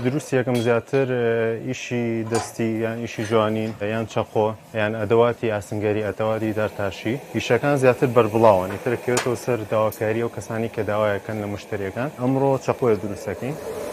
دروستی یەکەم زیاتر ئیشی دەستی یان ئیشی جوانین یان چەقۆ یان ئەدەواتی ئاسنگەری ئەدەواتی دەرتاشی ئیشەکان زیاتر بەربڵاون ئیتر کەوێتەوە سەر داواکاری و کەسانی کە داوایەکەن لە مشتریەکان ئەمڕۆ چەقۆیە دروستەکەین